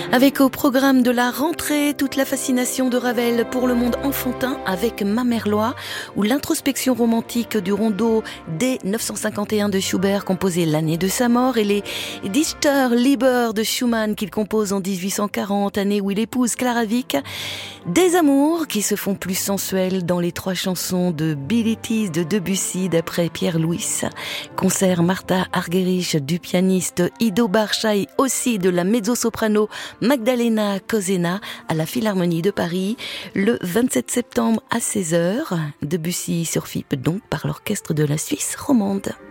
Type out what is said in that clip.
Avec au programme de la rentrée, toute la fascination de Ravel pour le monde enfantin avec Mamerlois, ou l'introspection romantique du rondeau dès 951 de Schubert composé l'année de sa mort, et les Dichterlieder de Schumann qu'il compose en 1840, année où il épouse Clara Wieck. Des amours qui se font plus sensuels dans les 3 chansons de Billie Tease de Debussy d'après Pierre Louis. Concert Martha Argerich du pianiste Ido Barcha et aussi de la mezzo-soprano Magdalena Kozena à la Philharmonie de Paris le 27 septembre à 16h. Debussy surfit donc par l'orchestre de la Suisse romande.